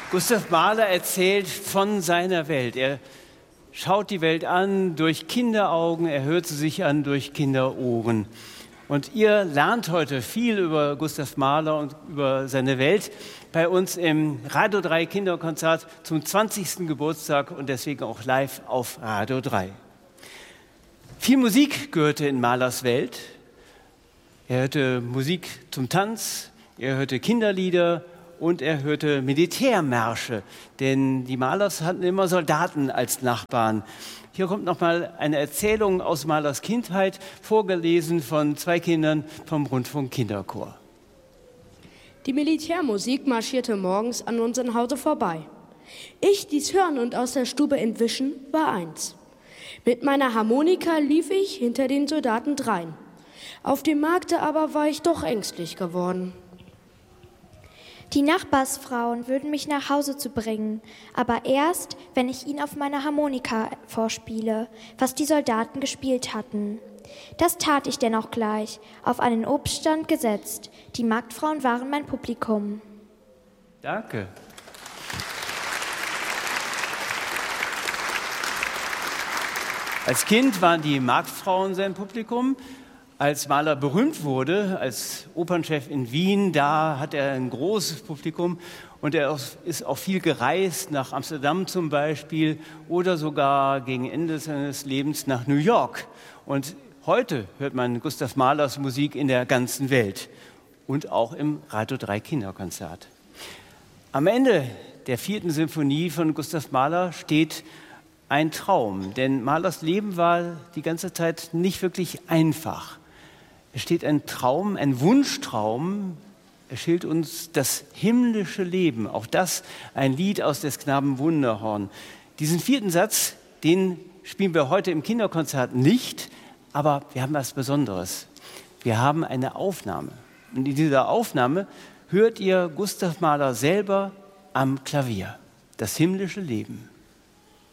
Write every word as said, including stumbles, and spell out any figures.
Gustav Mahler erzählt von seiner Welt. Er schaut die Welt an durch Kinderaugen, er hört sie sich an durch Kinderohren. Und ihr lernt heute viel über Gustav Mahler und über seine Welt bei uns im Radio drei Kinderkonzert zum zwanzigsten Geburtstag und deswegen auch live auf Radio drei. Viel Musik gehörte in Mahlers Welt. Er hörte Musik zum Tanz, er hörte Kinderlieder und er hörte Militärmärsche, denn die Mahlers hatten immer Soldaten als Nachbarn. Hier kommt nochmal eine Erzählung aus Mahlers Kindheit, vorgelesen von zwei Kindern vom Rundfunk Kinderchor. Die Militärmusik marschierte morgens an unserem Hause vorbei. Ich, dies hören und aus der Stube entwischen, war eins. Mit meiner Harmonika lief ich hinter den Soldaten drein. Auf dem Markte aber war ich doch ängstlich geworden. Die Nachbarsfrauen würden mich nach Hause zu bringen, aber erst, wenn ich ihnen auf meiner Harmonika vorspiele, was die Soldaten gespielt hatten. Das tat ich denn auch gleich, auf einen Obststand gesetzt. Die Marktfrauen waren mein Publikum. Danke. Als Kind waren die Marktfrauen sein Publikum. Als Mahler berühmt wurde, als Opernchef in Wien, da hat er ein großes Publikum und er ist auch viel gereist, nach Amsterdam zum Beispiel oder sogar gegen Ende seines Lebens nach New York. Und heute hört man Gustav Mahlers Musik in der ganzen Welt und auch im Radio drei Kinderkonzert. Am Ende der vierten Symphonie von Gustav Mahler steht ein Traum, denn Mahlers Leben war die ganze Zeit nicht wirklich einfach. Es steht ein Traum, ein Wunschtraum. Er schildert uns das himmlische Leben. Auch das ein Lied aus des Knaben Wunderhorn. Diesen vierten Satz, den spielen wir heute im Kinderkonzert nicht, aber wir haben was Besonderes. Wir haben eine Aufnahme. Und in dieser Aufnahme hört ihr Gustav Mahler selber am Klavier. Das himmlische Leben.